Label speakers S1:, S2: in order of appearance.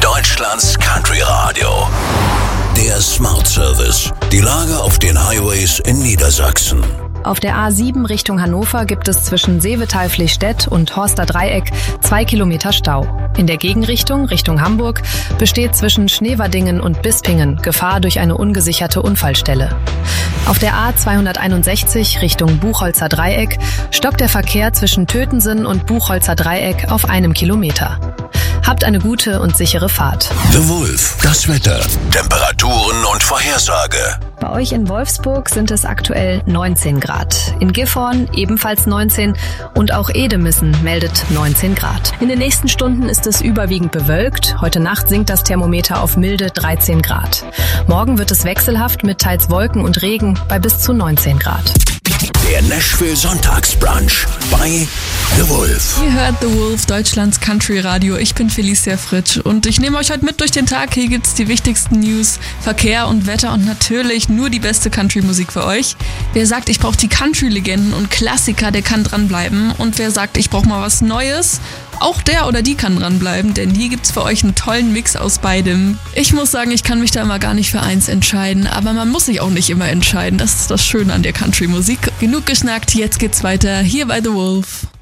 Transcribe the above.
S1: Deutschlands Country Radio. Der Smart Service. Die Lage auf den Highways in Niedersachsen.
S2: Auf der A7 Richtung Hannover gibt es zwischen Seevetal-Flichstädt und Horster Dreieck 2 Kilometer Stau. In der Gegenrichtung, Richtung Hamburg, besteht zwischen Schneverdingen und Bispingen Gefahr durch eine ungesicherte Unfallstelle. Auf der A261 Richtung Buchholzer Dreieck stockt der Verkehr zwischen Tötensen und Buchholzer Dreieck auf 1 Kilometer. Habt eine gute und sichere Fahrt.
S1: The Wolf, das Wetter, Temperaturen und Vorhersage.
S2: Bei euch in Wolfsburg sind es aktuell 19 Grad. In Gifhorn ebenfalls 19 und auch Edemissen meldet 19 Grad. In den nächsten Stunden ist es überwiegend bewölkt. Heute Nacht sinkt das Thermometer auf milde 13 Grad. Morgen wird es wechselhaft mit teils Wolken und Regen bei bis zu 19 Grad.
S1: Der Nashville Sonntagsbrunch bei The Wolf.
S3: Ihr hört The Wolf, Deutschlands Country Radio. Ich bin Felicia Fritsch und ich nehme euch heute mit durch den Tag. Hier gibt's die wichtigsten News, Verkehr und Wetter und natürlich nur die beste Country-Musik für euch. Wer sagt, ich brauche die Country-Legenden und Klassiker, der kann dranbleiben. Und wer sagt, ich brauche mal was Neues, auch der oder die kann dranbleiben, denn hier gibt's für euch einen tollen Mix aus beidem. Ich muss sagen, ich kann mich da immer gar nicht für eins entscheiden, aber man muss sich auch nicht immer entscheiden. Das ist das Schöne an der Country-Musik. Genug geschnackt, jetzt geht's weiter hier bei The Wolf.